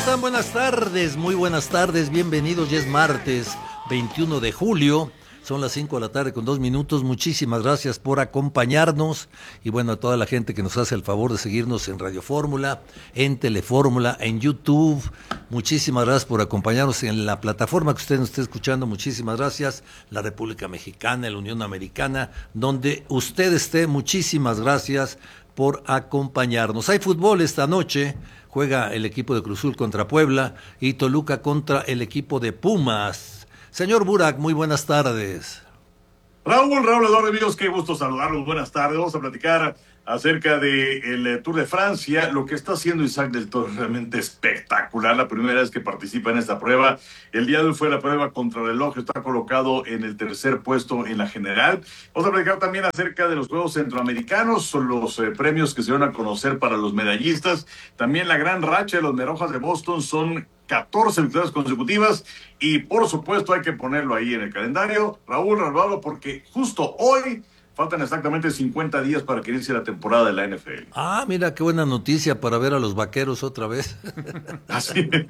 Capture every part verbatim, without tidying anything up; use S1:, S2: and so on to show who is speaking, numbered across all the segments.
S1: están? Buenas tardes, muy buenas tardes, bienvenidos. Ya es martes veintiuno de julio, son las cinco de la tarde con dos minutos. Muchísimas gracias por acompañarnos y bueno, a toda la gente que nos hace el favor de seguirnos en Radio Fórmula, en Telefórmula, en YouTube. Muchísimas gracias por acompañarnos en la plataforma que usted nos esté escuchando. Muchísimas gracias, la República Mexicana, la Unión Americana, donde usted esté. Muchísimas gracias por acompañarnos. Hay fútbol esta noche. Juega el equipo de Cruz Azul contra Puebla y Toluca contra el equipo de Pumas. Señor Burak, muy buenas tardes.
S2: Raúl, Raúl Eduardo, amigos, qué gusto saludarlos. Buenas tardes. Vamos a platicar acerca del Tour de Francia. Lo que está haciendo Isaac del Toro es realmente espectacular. La primera vez que participa en esta prueba. El día de hoy fue la prueba contrarreloj. Está colocado en el tercer puesto en la general. Vamos a platicar también acerca de los Juegos Centroamericanos. Son los eh, premios que se van a conocer para los medallistas. También la gran racha de los Merojas de Boston. Son catorce victorias consecutivas y por supuesto hay que ponerlo ahí en el calendario, Raúl Raúl, porque justo hoy faltan exactamente cincuenta días para que inicie la temporada de la N F L.
S1: Ah, mira qué buena noticia para ver a los Vaqueros otra vez.
S2: Así es.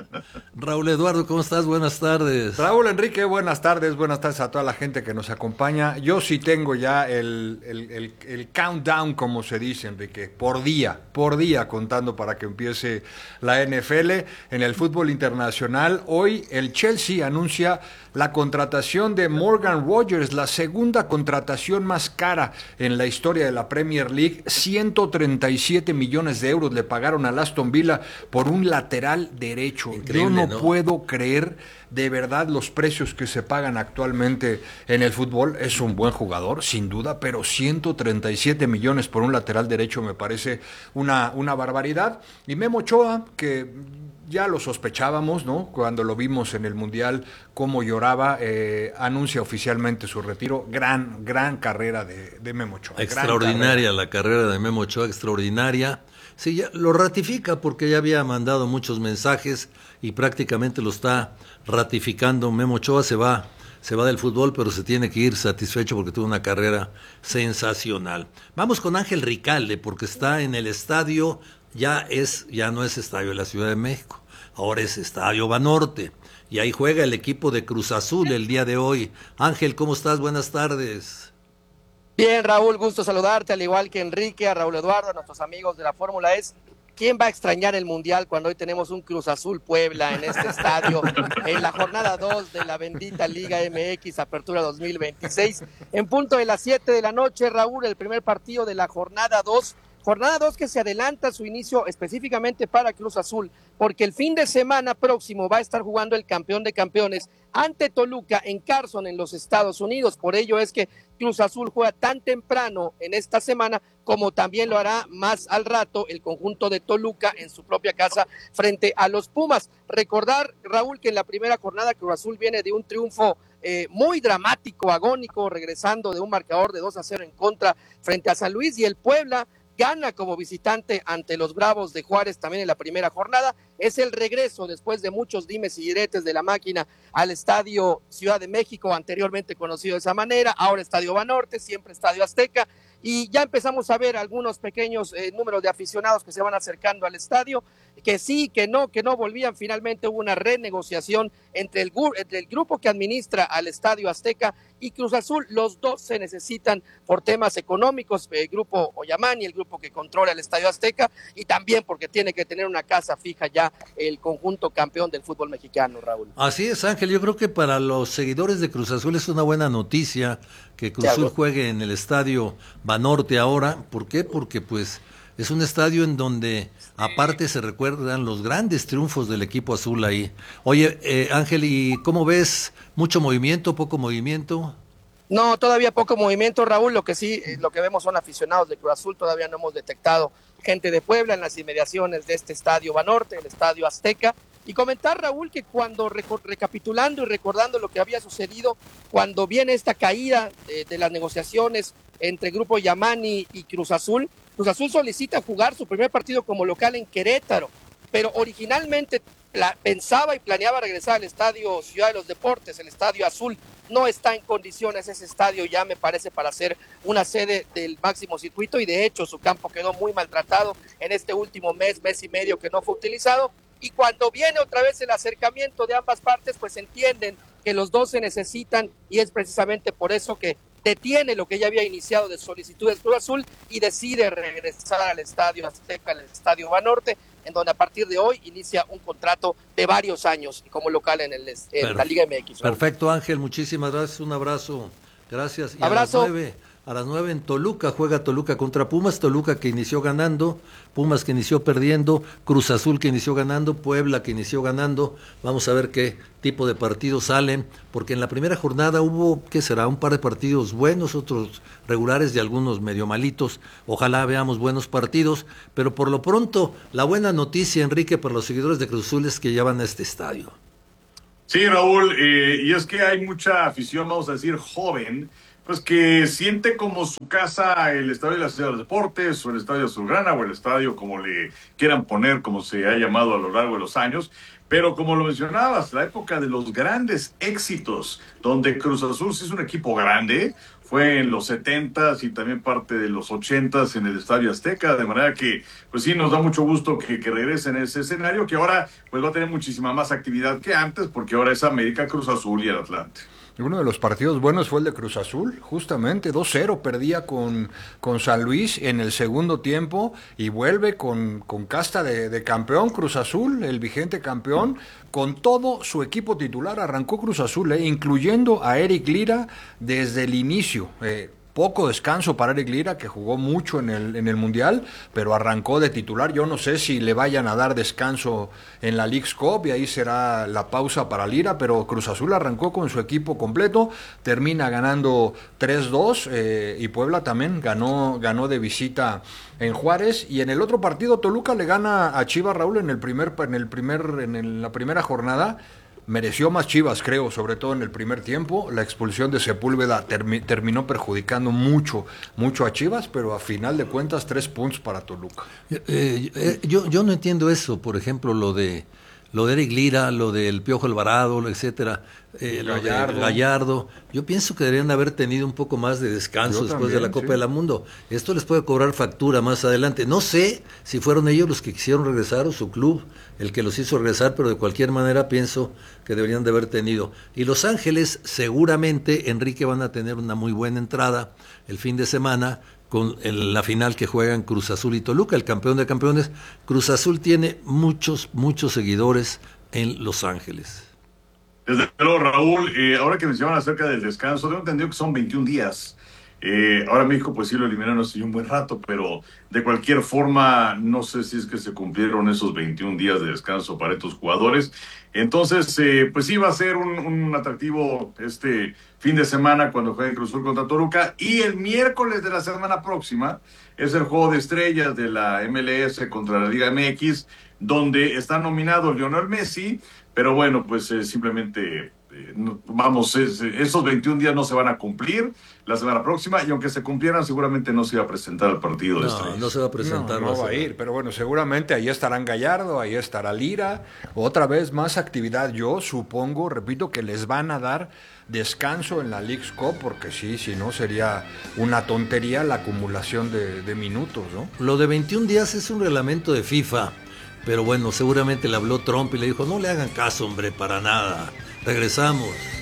S1: Raúl Eduardo, ¿cómo estás? Buenas tardes.
S3: Raúl Enrique, buenas tardes, buenas tardes a toda la gente que nos acompaña. Yo sí tengo ya el, el, el, el countdown, como se dice, Enrique, por día, por día contando para que empiece la N F L. En el fútbol internacional, hoy el Chelsea anuncia la contratación de Morgan Rogers, la segunda contratación más cara en la historia de la Premier League. ciento treinta y siete millones de euros le pagaron al Aston Villa por un lateral derecho.
S1: Increíble,
S3: Yo no,
S1: ¿no?
S3: puedo creer de verdad los precios que se pagan actualmente en el fútbol. Es un buen jugador, sin duda, pero ciento treinta y siete millones por un lateral derecho me parece una, una barbaridad. Y Memo Ochoa, que ya lo sospechábamos, ¿no? Cuando lo vimos en el Mundial, cómo lloraba, eh, anuncia oficialmente su retiro. Gran, gran carrera de, de Memo Ochoa.
S1: Extraordinaria carrera. La carrera de Memo Ochoa, extraordinaria. Sí, ya lo ratifica porque ya había mandado muchos mensajes y prácticamente lo está ratificando. Memo Ochoa se va, se va del fútbol, pero se tiene que ir satisfecho porque tuvo una carrera sensacional. Vamos con Ángel Ricalde porque está en el estadio. Ya es, ya no es estadio de la Ciudad de México, ahora es estadio Banorte, y ahí juega el equipo de Cruz Azul el día de hoy. Ángel, ¿cómo estás? Buenas tardes.
S4: Bien, Raúl, gusto saludarte, al igual que Enrique, a Raúl Eduardo, a nuestros amigos de la Fórmula E. ¿Quién va a extrañar el Mundial cuando hoy tenemos un Cruz Azul Puebla en este estadio, en la jornada dos de la bendita Liga M X, Apertura dos mil veintiséis? En punto de las siete de la noche, Raúl, el primer partido de la jornada dos. Jornada dos que se adelanta su inicio específicamente para Cruz Azul, porque el fin de semana próximo va a estar jugando el campeón de campeones ante Toluca en Carson, en los Estados Unidos. Por ello es que Cruz Azul juega tan temprano en esta semana como también lo hará más al rato el conjunto de Toluca en su propia casa frente a los Pumas. Recordar, Raúl, que en la primera jornada Cruz Azul viene de un triunfo eh, muy dramático, agónico, regresando de un marcador de dos a cero en contra frente a San Luis, y el Puebla gana como visitante ante los Bravos de Juárez también en la primera jornada. Es el regreso después de muchos dimes y diretes de la máquina al Estadio Ciudad de México, anteriormente conocido de esa manera, ahora Estadio Banorte, siempre Estadio Azteca, y ya empezamos a ver algunos pequeños eh, números de aficionados que se van acercando al estadio, que sí, que no, que no volvían. Finalmente hubo una renegociación entre el, entre el grupo que administra al Estadio Azteca y Cruz Azul. Los dos se necesitan por temas económicos, el grupo Oyamani, el grupo que controla el Estadio Azteca, y también porque tiene que tener una casa fija ya el conjunto campeón del fútbol mexicano, Raúl.
S1: Así es, Ángel, yo creo que para los seguidores de Cruz Azul es una buena noticia que Cruz Azul juegue en el Estadio Banorte ahora. ¿Por qué? Porque pues es un estadio en donde aparte se recuerdan los grandes triunfos del equipo azul ahí. Oye, eh, Ángel, ¿y cómo ves? ¿Mucho movimiento, poco movimiento?
S4: No, todavía poco movimiento, Raúl. Lo que sí, eh, lo que vemos son aficionados de Cruz Azul. Todavía no hemos detectado gente de Puebla en las inmediaciones de este estadio Banorte, el estadio Azteca. Y comentar, Raúl, que cuando reco- recapitulando y recordando lo que había sucedido cuando viene esta caída de, de las negociaciones entre Grupo Yamani y Cruz Azul, Cruz Azul solicita jugar su primer partido como local en Querétaro, pero originalmente pla- pensaba y planeaba regresar al estadio Ciudad de los Deportes, el estadio Azul. No está en condiciones ese estadio ya, me parece, para ser una sede del máximo circuito, y de hecho su campo quedó muy maltratado en este último mes, mes y medio que no fue utilizado. y cuando viene otra vez el acercamiento de ambas partes, pues entienden que los dos se necesitan y es precisamente por eso que detiene lo que ya había iniciado de solicitudes Cruz Azul y decide regresar al Estadio Azteca, al Estadio Banorte, en donde a partir de hoy inicia un contrato de varios años como local en, el, en la Liga M X.
S1: Perfecto, Ángel, muchísimas gracias, un abrazo, gracias. Y
S4: abrazo.
S1: A las nueve, a las nueve en Toluca, juega Toluca contra Pumas, Toluca que inició ganando, Pumas que inició perdiendo, Cruz Azul que inició ganando, Puebla que inició ganando. Vamos a ver qué tipo de partidos salen, porque en la primera jornada hubo, ¿qué será? Un par de partidos buenos, otros regulares y algunos medio malitos. Ojalá veamos buenos partidos, pero por lo pronto, la buena noticia, Enrique, para los seguidores de Cruz Azul es que ya van a este estadio.
S2: Sí, Raúl, eh, y es que hay mucha afición, vamos a decir, joven, pues que siente como su casa el Estadio de la Ciudad de los Deportes, o el Estadio Azulgrana, o el estadio como le quieran poner, como se ha llamado a lo largo de los años. Pero como lo mencionabas, la época de los grandes éxitos, donde Cruz Azul sí es un equipo grande, fue en los setentas y también parte de los ochentas en el Estadio Azteca, de manera que, pues sí, nos da mucho gusto que, que regresen a ese escenario, que ahora pues va a tener muchísima más actividad que antes, porque ahora es América, Cruz Azul y el Atlante.
S3: Uno de los partidos buenos fue el de Cruz Azul, justamente dos cero perdía con, con San Luis en el segundo tiempo y vuelve con, con casta de, de campeón Cruz Azul, el vigente campeón, con todo su equipo titular. Arrancó Cruz Azul, eh, incluyendo a Eric Lira desde el inicio. Eh, Poco descanso para Eric Lira, que jugó mucho en el, en el Mundial, pero arrancó de titular. Yo no sé si le vayan a dar descanso en la Leagues Cup y ahí será la pausa para Lira, pero Cruz Azul arrancó con su equipo completo, termina ganando tres dos eh, y Puebla también ganó, ganó de visita en Juárez. Y en el otro partido Toluca le gana a Chivas, Raúl, en el primer, en el primer, en el, la primera jornada. Mereció más Chivas, creo, sobre todo en el primer tiempo. La expulsión de Sepúlveda termi- terminó perjudicando mucho, mucho a Chivas, pero a final de cuentas, tres puntos para Toluca.
S1: Eh, eh, yo, yo no entiendo eso, por ejemplo, lo de lo de Eric Lira, lo del Piojo Alvarado, etcétera, eh, lo
S3: Gallardo.
S1: de Gallardo. Yo pienso que deberían haber tenido un poco más de descanso
S3: Yo
S1: después
S3: también,
S1: de la Copa
S3: sí.
S1: del Mundo. Esto les puede cobrar factura más adelante. No sé si fueron ellos los que quisieron regresar o su club el que los hizo regresar, pero de cualquier manera pienso que deberían de haber tenido. Y Los Ángeles seguramente, Enrique, van a tener una muy buena entrada el fin de semana con el, la final que juegan Cruz Azul y Toluca, el campeón de campeones. Cruz Azul tiene muchos, muchos seguidores en Los Ángeles.
S2: Desde luego, Raúl, eh, ahora que mencionaban acerca del descanso, tengo entendido que son veintiún días. Eh, ahora México pues sí lo eliminaron hace un buen rato, pero de cualquier forma no sé si es que se cumplieron esos veintiún días de descanso para estos jugadores. Entonces, eh, pues sí va a ser un, un atractivo este fin de semana cuando jueguen Cruz Azul contra Toluca, y el miércoles de la semana próxima es el juego de estrellas de la M L S contra la Liga M X, donde está nominado Lionel Messi, pero bueno, pues eh, simplemente eh, no, vamos, es, esos veintiún días no se van a cumplir la semana próxima, y aunque se cumplieran seguramente no se iba a presentar al partido de
S1: No,
S2: estrellas.
S1: no se va a presentar.
S3: No, no va a ir, pero bueno, seguramente ahí estarán Gallardo, ahí estará Lira, otra vez más actividad. Yo supongo, repito, que les van a dar descanso en la Leagues Cup, porque sí, si no sería una tontería la acumulación de, de minutos, ¿no?
S1: Lo de veintiún días es un reglamento de FIFA, pero bueno, seguramente le habló Trump y le dijo, no le hagan caso, hombre, para nada. Regresamos.